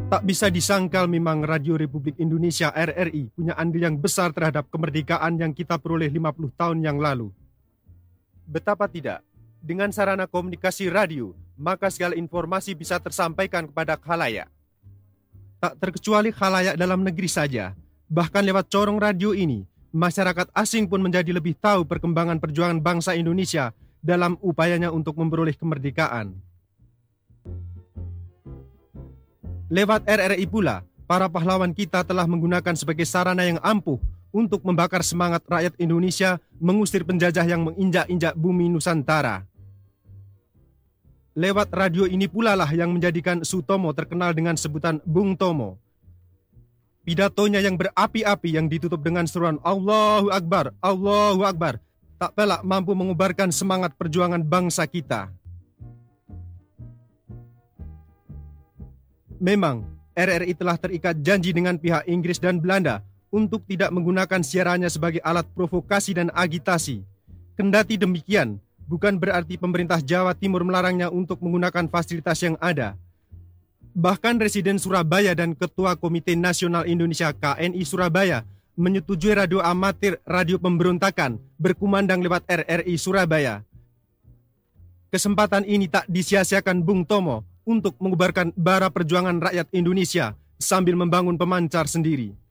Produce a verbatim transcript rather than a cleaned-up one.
Tak bisa disangkal memang Radio Republik Indonesia R R I punya andil yang besar terhadap kemerdekaan yang kita peroleh lima puluh tahun yang lalu. Betapa tidak, dengan sarana komunikasi radio, maka segala informasi bisa tersampaikan kepada khalayak. Tak terkecuali khalayak dalam negeri saja, bahkan lewat corong radio ini, masyarakat asing pun menjadi lebih tahu perkembangan perjuangan bangsa Indonesia dalam upayanya untuk memperoleh kemerdekaan. Lewat R R I pula, para pahlawan kita telah menggunakan sebagai sarana yang ampuh untuk membakar semangat rakyat Indonesia mengusir penjajah yang menginjak-injak bumi Nusantara. Lewat radio ini pula lah yang menjadikan Sutomo terkenal dengan sebutan Bung Tomo. Pidatonya yang berapi-api yang ditutup dengan seruan Allahu Akbar, Allahu Akbar, tak pelak mampu mengubarkan semangat perjuangan bangsa kita. Memang, R R I telah terikat janji dengan pihak Inggris dan Belanda untuk tidak menggunakan siarannya sebagai alat provokasi dan agitasi. Kendati demikian, bukan berarti pemerintah Jawa Timur melarangnya untuk menggunakan fasilitas yang ada. Bahkan Residen Surabaya dan Ketua Komite Nasional Indonesia K N I Surabaya menyetujui radio amatir Radio Pemberontakan berkumandang lewat R R I Surabaya. Kesempatan ini tak disia-siakan Bung Tomo untuk mengubarkan bara perjuangan rakyat Indonesia sambil membangun pemancar sendiri.